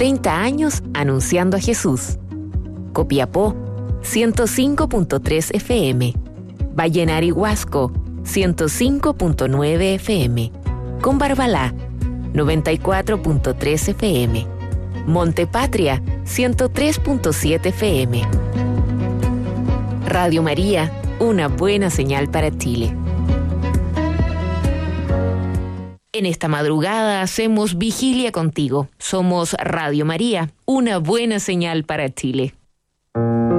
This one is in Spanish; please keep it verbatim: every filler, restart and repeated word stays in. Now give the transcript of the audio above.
treinta años anunciando a Jesús. Copiapó, ciento cinco punto tres F M. Vallenar y Huasco, ciento cinco punto nueve F M. Combarbalá, noventa y cuatro punto tres F M. Monte Patria, ciento tres punto siete F M. Radio María, una buena señal para Chile. En esta madrugada hacemos vigilia contigo. Somos Radio María, una buena señal para Chile.